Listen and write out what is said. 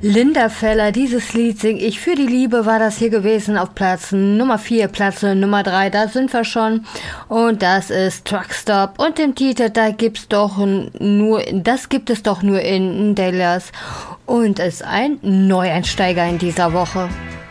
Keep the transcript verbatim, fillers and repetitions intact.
Linda Feller, dieses Lied sing ich für die Liebe, war das hier gewesen auf Platz Nummer vier, Platz Nummer drei, da sind wir schon. Und das ist Truckstop und dem Titel, da gibt's doch nur, das gibt es doch nur in Dallas und ist ein Neueinsteiger in dieser Woche.